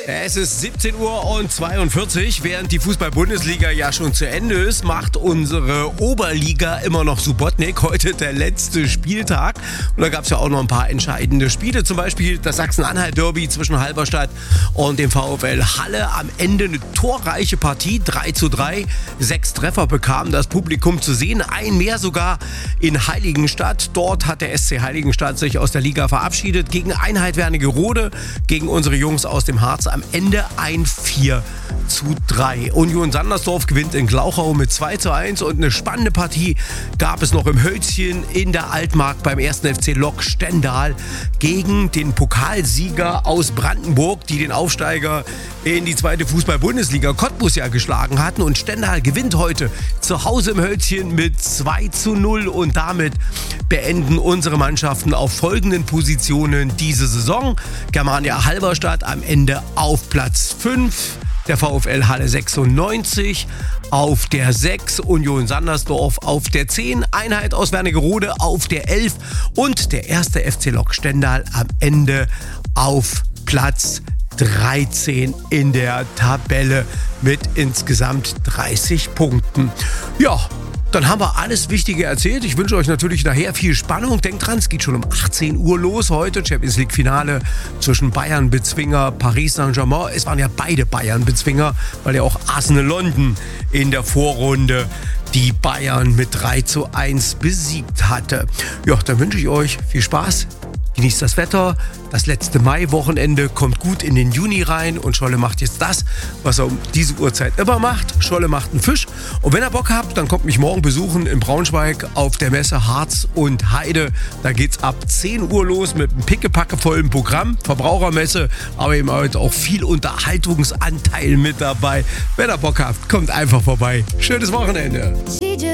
Es ist 17:42 Uhr. Während die Fußball-Bundesliga ja schon zu Ende ist, macht unsere Oberliga immer noch Subotnik. Heute der letzte Spieltag. Und da gab es ja auch noch ein paar entscheidende Spiele. Zum Beispiel das Sachsen-Anhalt-Derby zwischen Halberstadt und dem VfL Halle. Am Ende eine torreiche Partie, 3:3. 6 Treffer bekam das Publikum zu sehen. Ein mehr sogar in Heiligenstadt. Dort hat der SC Heiligenstadt sich aus der Liga verabschiedet. Gegen Einheit Wernigerode, gegen unsere Jungs aus dem Harz. Am Ende ein 4:3. Union Sandersdorf gewinnt in Glauchau mit 2:1 und eine spannende Partie gab es noch im Hölzchen in der Altmark beim 1. FC Lok Stendal gegen den Pokalsieger aus Brandenburg, die den Aufsteiger in die zweite Fußball-Bundesliga Cottbus ja geschlagen hatten. Und Stendal gewinnt heute zu Hause im Hölzchen mit 2:0 und damit beenden unsere Mannschaften auf folgenden Positionen diese Saison. Germania Halberstadt am Ende auf Platz 5, der VfL Halle 96 auf der 6, Union Sandersdorf auf der 10, Einheit aus Wernigerode auf der 11 und der 1. FC Lok Stendal am Ende auf Platz 13 in der Tabelle mit insgesamt 30 Punkten. Ja, dann haben wir alles Wichtige erzählt. Ich wünsche euch natürlich nachher viel Spannung. Denkt dran, es geht schon um 18 Uhr los heute. Champions League Finale zwischen Bayern-Bezwinger Paris Saint-Germain. Es waren ja beide Bayern-Bezwinger, weil ja auch Arsenal London in der Vorrunde die Bayern mit 3:1 besiegt hatte. Ja, dann wünsche ich euch viel Spaß. Genießt das Wetter. Das letzte Mai-Wochenende kommt gut in den Juni rein und Scholle macht jetzt das, was er um diese Uhrzeit immer macht. Scholle macht einen Fisch. Und wenn ihr Bock habt, dann kommt mich morgen besuchen in Braunschweig auf der Messe Harz und Heide. Da geht's ab 10 Uhr los mit einem pickepackevollen Programm. Verbrauchermesse, aber eben heute auch viel Unterhaltungsanteil mit dabei. Wenn ihr Bock habt, kommt einfach vorbei. Schönes Wochenende.